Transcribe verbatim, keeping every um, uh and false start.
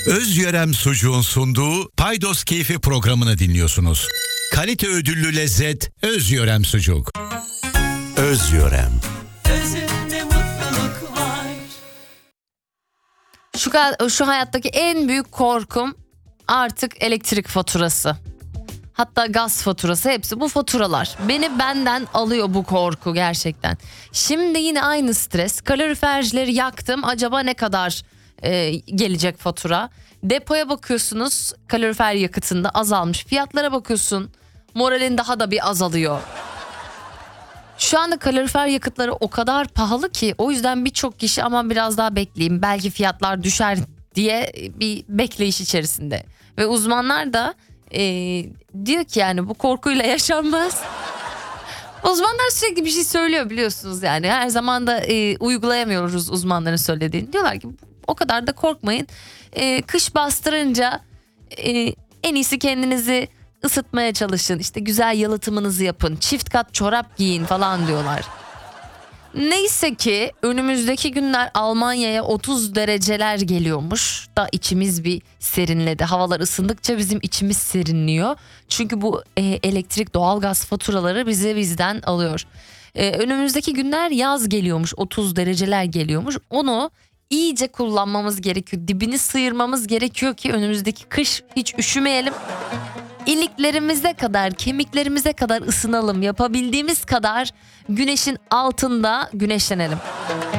Özyörem Sucuğun sunduğu Paydos Keyfi programını dinliyorsunuz. Kalite ödüllü lezzet Özyörem Sucuk. Özyörem. Özünde mutluluk var. Şu, şu hayattaki en büyük korkum artık elektrik faturası. Hatta gaz faturası, hepsi bu faturalar. Beni benden alıyor bu korku gerçekten. Şimdi yine aynı stres. Kalorifercileri yaktım. Acaba ne kadar e, gelecek fatura? Depoya bakıyorsunuz, kalorifer yakıtında azalmış. Fiyatlara bakıyorsun, moralin daha da bir azalıyor. Şu anda kalorifer yakıtları o kadar pahalı ki, o yüzden birçok kişi aman biraz daha bekleyeyim, belki fiyatlar düşer diye bir bekleyiş içerisinde. Ve uzmanlar da e, diyor ki yani bu korkuyla yaşanmaz. Uzmanlar sürekli bir şey söylüyor biliyorsunuz, yani her zaman da e, uygulayamıyoruz uzmanların söylediğini. Diyorlar ki o kadar da korkmayın. E, kış bastırınca e, en iyisi kendinizi ısıtmaya çalışın. İşte güzel yalıtımınızı yapın. Çift kat çorap giyin falan diyorlar. Neyse ki önümüzdeki günler Almanya'ya otuz dereceler geliyormuş. Da içimiz bir serinledi. Havalar ısındıkça bizim içimiz serinliyor. Çünkü bu e, elektrik, doğalgaz faturaları bizi bizden alıyor. E, önümüzdeki günler yaz geliyormuş. otuz dereceler geliyormuş. Onu iyice kullanmamız gerekiyor. Dibini sıyırmamız gerekiyor ki önümüzdeki kış hiç üşümeyelim. İliklerimize kadar, kemiklerimize kadar ısınalım. Yapabildiğimiz kadar güneşin altında güneşlenelim.